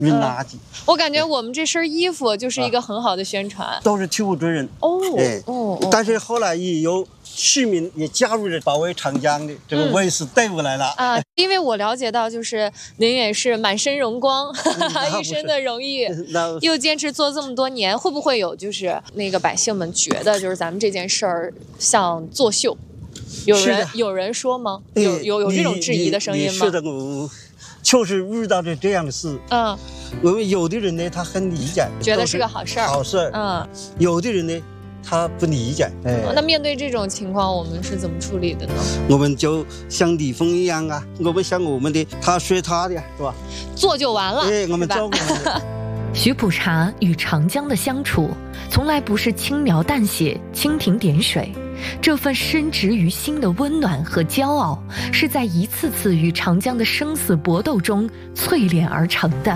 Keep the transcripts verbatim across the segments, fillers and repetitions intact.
扔垃圾。 嗯、我感觉我们这身衣服就是一个很好的宣传，啊、 都是替补主任。 哦， 哎， 哦， 但是后来也有市民也加入了保卫长江的这个卫士队伍来了、 嗯、啊。因为我了解到，就是您也是满身荣光，嗯、一身的荣誉，又坚持做这么多年，会不会有就是那个百姓们觉得就是咱们这件事儿像作秀？有人有人说吗？有有有这种质疑的声音吗？ 是的，我确实遇到了这样的事。 嗯， 我们有的人呢，他很理解， 觉得是个好事儿， 好事儿。 嗯， 有的人呢，他不理解。哎， 哦、那面对这种情况，我们是怎么处理的呢？ 我们就像李峰一样啊，我们像我们的，他学他的，是吧？ 做就完了。 哎，我们做我们的。 徐普茶与长江的相处，从来不是轻描淡写、蜻蜓点水。这份深植于心的温暖和骄傲，是在一次次与长江的生死搏斗中淬炼而成的。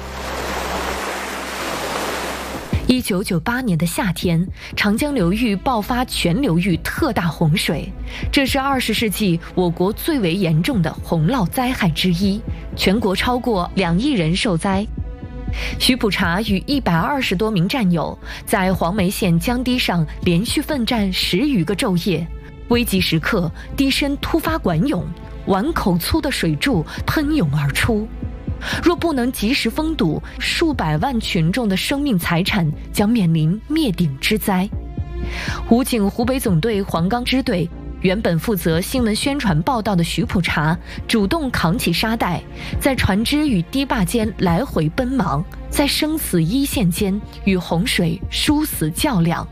一九九八年的夏天，长江流域爆发全流域特大洪水，这是二十世纪我国最为严重的洪涝灾害之一，全国超过两亿人受灾。徐普茶与一百二十多名战友在黄梅县江堤上连续奋战十余个昼夜，危急时刻堤身突发管涌，碗口粗的水柱喷涌而出。若不能及时封堵，数百万群众的生命财产将面临灭顶之灾。武警湖北总队黄冈支队原本负责新闻宣传报道的徐普茶主动扛起沙袋，在船只与堤坝间来回奔忙，在生死一线间与洪水殊死较量。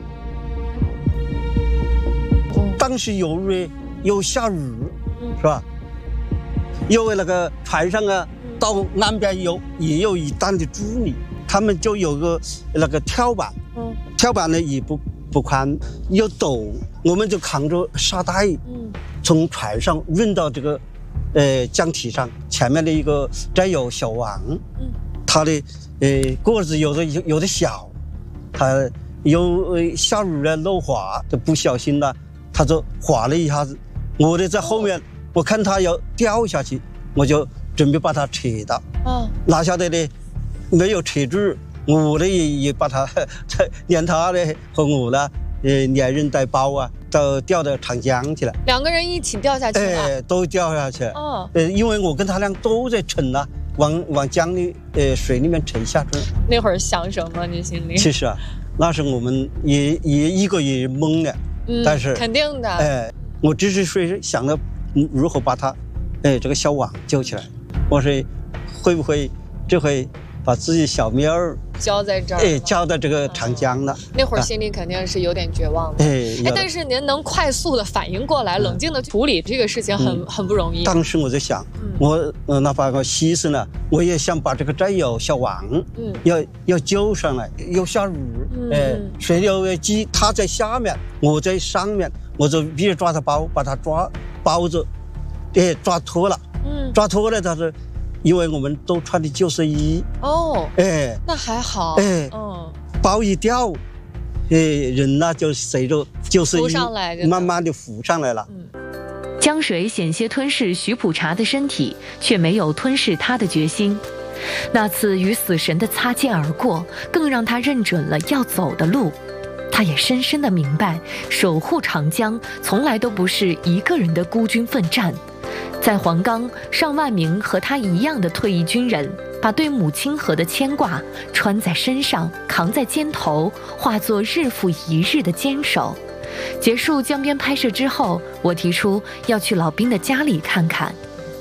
当时有日又下雨，是吧？因为那个船上啊，到岸边有也有一担的猪米，他们就有个那个跳板，跳板呢也不不宽又陡，我们就扛着沙袋，嗯，从船上运到这个，呃，江堤上。前面的一个战友小王，嗯，他的呃个子有的有的小，他有呃下雨了漏滑，就不小心了，他就滑了一下子。我的在后面，哦、我看他要掉下去，我就准备把他扯到，哦，拿下来呢，没有扯住。我呢也也把他，连他呢和我呢，呃，连人带包啊，都掉到长江去了。 两个人一起掉下去了， 哎，都掉下去。哦，呃，因为我跟他俩都在沉啊，往往江里呃水里面沉下去。 那会儿想什么？你心里？ 其实啊，那时我们也也一个也懵了，嗯，但是肯定的。 哎，我只是说想着如何把他，哎，这个小王救起来。我说会不会这回把自己小命儿交在这儿， 哎，交到这个长江了。 那会儿心里肯定是有点绝望的，哎，哎，但是您能快速的反应过来，嗯、冷静的处理这个事情很，很、嗯、很不容易。 当时我在想，嗯、我呃哪怕我牺牲了，我也想把这个战友小王，嗯，要要救上来。又下雨，嗯、哎，水流急，他在下面，我在上面，我就必须抓他包，把他抓包着，哎，抓脱了，嗯，抓脱了，他是。因为我们都穿的救生衣哦，哎，那还好，哎， 嗯，包一掉，哎，人呢就随着救生衣慢慢的浮上来了。嗯， 江水险些吞噬徐普茶的身体，却没有吞噬他的决心。那次与死神的擦肩而过，更让他认准了要走的路。他也深深地明白，守护长江从来都不是一个人的孤军奋战。在黄冈，上万名和他一样的退役军人，把对母亲河的牵挂穿在身上，扛在肩头，化作日复一日的坚守。结束江边拍摄之后，我提出要去老兵的家里看看。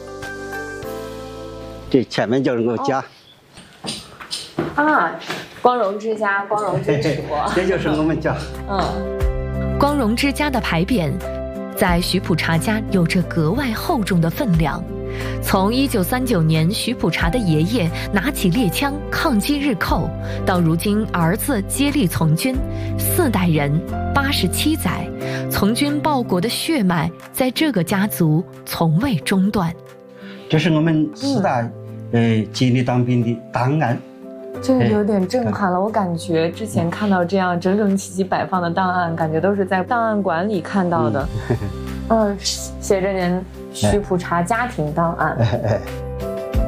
这前面就是我家。 哦、啊，光荣之家，光荣之属。 这就是我们家。 嗯，光荣之家的牌匾在徐普茶家有着格外厚重的分量。从一九三九年徐普茶的爷爷拿起猎枪抗击日寇，到如今儿子接力从军，四代人八十七载，从军报国的血脉在这个家族从未中断。 这是我们四代呃接力当兵的档案。 这个有点震撼了，我感觉之前看到这样整整齐齐摆放的档案，感觉都是在档案馆里看到的。嗯，写着您徐普茶家庭档案。